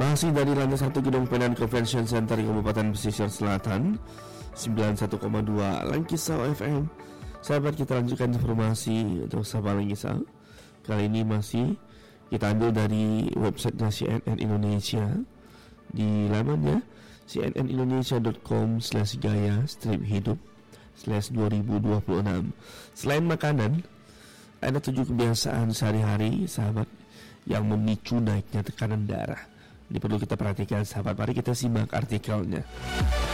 Masih dari lantai 1 Gedung Penan Convention Center Kabupaten Pesisir Selatan 91,2 Langkisau FM. Sahabat, kita lanjutkan informasi untuk sahabat Langkisau. Kali ini masih kita ambil dari website CNN Indonesia di lamannya cnnindonesia.com/gaya-hidup/2026. Selain makanan, ada 7 kebiasaan sehari-hari sahabat yang memicu naiknya tekanan darah. Ini perlu kita perhatikan sahabat. Mari kita simak artikelnya.